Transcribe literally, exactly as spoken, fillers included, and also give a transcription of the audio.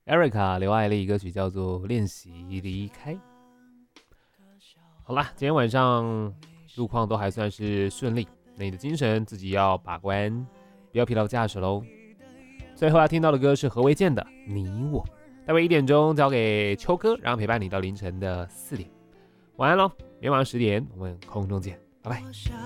Erica 刘爱丽歌曲叫做《练习离开》。好啦，今天晚上路况都还算是顺利，那你的精神自己要把关，不要疲劳驾驶喽。最后要听到的歌是何维健的《你我》，待会一点钟交给秋哥，然后陪伴你到凌晨的四点。晚安喽，明天晚上十点我们空中见，拜拜。